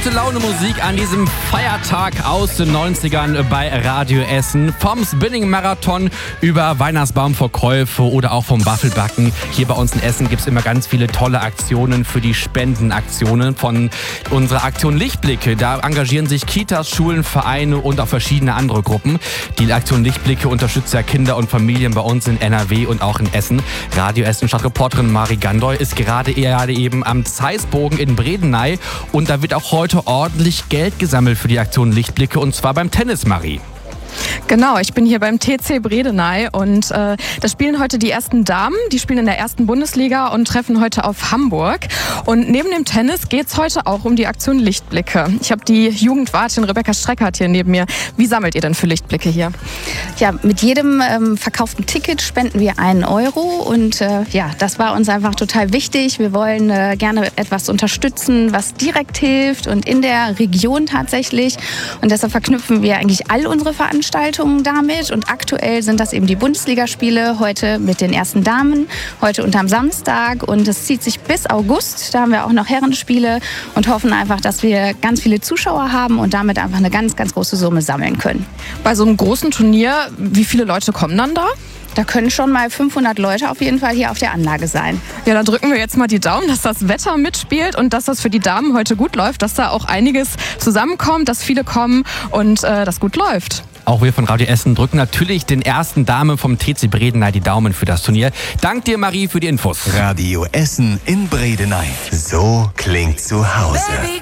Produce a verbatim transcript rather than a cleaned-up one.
gute Laune Musik an diesem Feiertag aus den neunzigern bei Radio Essen. Vom Spinning-Marathon über Weihnachtsbaumverkäufe oder auch vom Waffelbacken. Hier bei uns in Essen gibt es immer ganz viele tolle Aktionen für die Spendenaktionen von unserer Aktion Lichtblicke. Da engagieren sich Kitas, Schulen, Vereine und auch verschiedene andere Gruppen. Die Aktion Lichtblicke unterstützt ja Kinder und Familien bei uns in N R W und auch in Essen. Radio Essen Stadtreporterin Marie Gandoy ist gerade eher eben am Zeisbogen in Bredeney und da wird auch heute ordentlich Geld gesammelt für die Aktion Lichtblicke und zwar beim Tennis, Marie. Genau, ich bin hier beim T C Bredeney und äh, da spielen heute die ersten Damen. Die spielen in der ersten Bundesliga und treffen heute auf Hamburg. Und neben dem Tennis geht es heute auch um die Aktion Lichtblicke. Ich habe die Jugendwartin Rebecca Streckert hier neben mir. Wie sammelt ihr denn für Lichtblicke hier? Ja, mit jedem ähm, verkauften Ticket spenden wir einen Euro und äh, ja, das war uns einfach total wichtig. Wir wollen äh, gerne etwas unterstützen, was direkt hilft und in der Region tatsächlich. Und deshalb verknüpfen wir eigentlich all unsere Veranstaltungen damit und aktuell sind das eben die Bundesligaspiele, heute mit den ersten Damen, heute unterm Samstag und es zieht sich bis August, da haben wir auch noch Herrenspiele und hoffen einfach, dass wir ganz viele Zuschauer haben und damit einfach eine ganz, ganz große Summe sammeln können. Bei so einem großen Turnier, wie viele Leute kommen dann da? Da können schon mal fünfhundert Leute auf jeden Fall hier auf der Anlage sein. Ja, dann drücken wir jetzt mal die Daumen, dass das Wetter mitspielt und dass das für die Damen heute gut läuft, dass da auch einiges zusammenkommt, dass viele kommen und äh, das gut läuft. Auch wir von Radio Essen drücken natürlich den ersten Damen vom T C Bredeney die Daumen für das Turnier. Dank dir, Marie, für die Infos. Radio Essen in Bredeney. So klingt zu Hause.